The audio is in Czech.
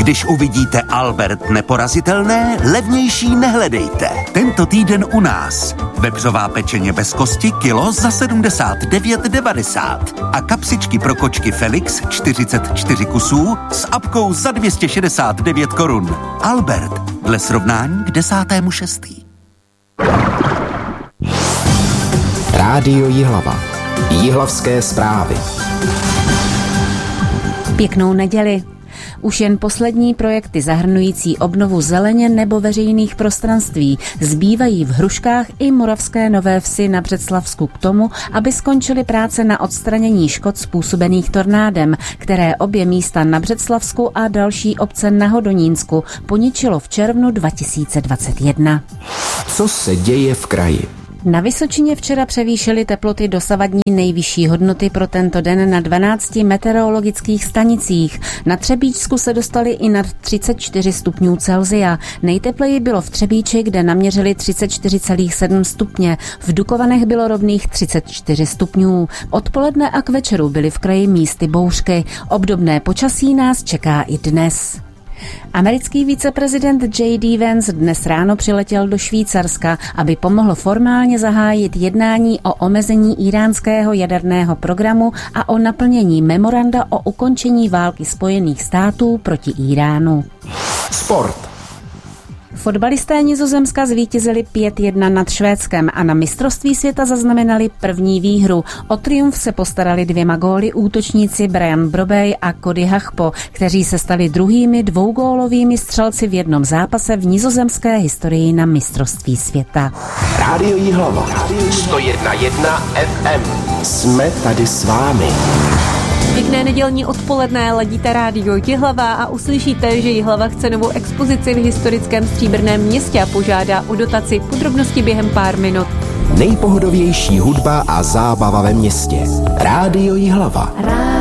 Když uvidíte Albert neporazitelné, levnější nehledejte. Tento týden u nás. Vepřová pečeně bez kosti kilo za 79,90 a kapsičky pro kočky Felix 44 kusů s apkou za 269 korun. Albert, dle srovnání k 10.6. Rádio Jihlava. Jihlavské zprávy. Pěknou neděli. Už jen poslední projekty zahrnující obnovu zeleně nebo veřejných prostranství zbývají v Hruškách i Moravské Nové Vsi na Břeclavsku k tomu, aby skončily práce na odstranění škod způsobených tornádem, které obě místa na Břeclavsku a další obce na Hodonínsku poničilo v červnu 2021. Co se děje v kraji? Na Vysočině včera převýšily teploty dosavadní nejvyšší hodnoty pro tento den na 12 meteorologických stanicích. Na Třebíčsku se dostali i nad 34 stupňů Celsia. Nejtepleji bylo v Třebíči, kde naměřili 34,7 stupně. V Dukovanech bylo rovných 34 stupňů. Odpoledne a k večeru byly v kraji místy bouřky. Obdobné počasí nás čeká i dnes. Americký viceprezident J.D. Vance dnes ráno přiletěl do Švýcarska, aby pomohl formálně zahájit jednání o omezení íránského jaderného programu a o naplnění memoranda o ukončení války Spojených států proti Íránu. Sport. Fotbalisté Nizozemska zvítězili 5-1 nad Švédskem a na mistrovství světa zaznamenali první výhru. O triumf se postarali 2 góly útočníci Brian Brobey a Cody Gakpo, kteří se stali druhými 2gólovými střelci v jednom zápase v nizozemské historii na mistrovství světa. Rádio Jihlava. 101,1 FM. Jsme tady s vámi. Pěkné nedělní odpoledne, ladíte Rádio Jihlava a uslyšíte, že Jihlava chce novou expozici v historickém Stříbrném Městě a požádá o dotaci. Podrobnosti během pár minut. Nejpohodovější hudba a zábava ve městě. Rádio Jihlava.